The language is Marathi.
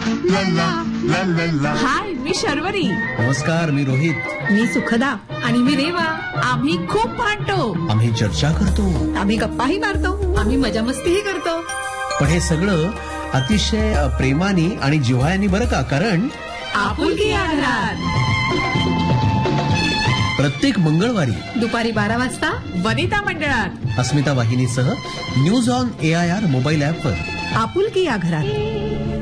ला ला ला ला ला. हाय, मी शर्वरी. नमस्कार, मी रोहित. मी सुखदा. आणि मी रेवा. आम्ही खूप भांडतो. आम्ही चर्चा करतो. आम्ही गप्पाही मारतो. आम्ही मजा मस्तीही करतो. पण हे सगळं अतिशय प्रेमाने आणि जिव्हाळ्याने बरं का, कारण आपुलकी या घरात. प्रत्येक मंगळवारी दुपारी 12 वाजता वनिता मंडळात अस्मिता वाहिनीसह न्यूज ऑन AIR मोबाईल ऍपवर आपुलकी या घरात.